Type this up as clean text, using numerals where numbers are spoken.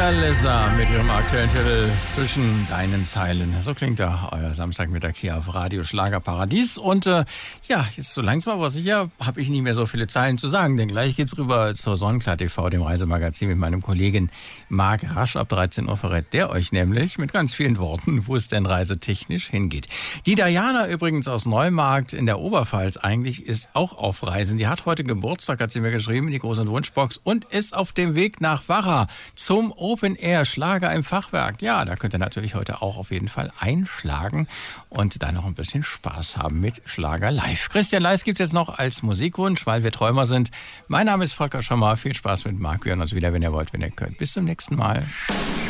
Alyssa mit ihrem aktuellen Titel Zwischen deinen Zeilen. So klingt da euer Samstagmittag hier auf Radio Schlagerparadies. Und jetzt so langsam aber sicher habe ich nicht mehr so viele Zeilen zu sagen, denn gleich geht's rüber zur Sonnenklar TV, dem Reisemagazin mit meinem Kollegen Marc Rasch. Ab 13 Uhr verrät der euch nämlich mit ganz vielen Worten, wo es denn reisetechnisch hingeht. Die Diana übrigens aus Neumarkt in der Oberpfalz eigentlich ist auch auf Reisen. Die hat heute Geburtstag, hat sie mir geschrieben, in die große Wunschbox und ist auf dem Weg nach Wacher zum Open Air Schlager im Fachwerk. Ja, da könnt ihr natürlich heute auch auf jeden Fall einschlagen und da noch ein bisschen Spaß haben mit Schlager live. Christian Leis gibt es jetzt noch als Musikwunsch, weil wir Träumer sind. Mein Name ist Volker Schommer. Viel Spaß mit Marc. Wir hören uns wieder, wenn ihr wollt, wenn ihr könnt. Bis zum nächsten Mal.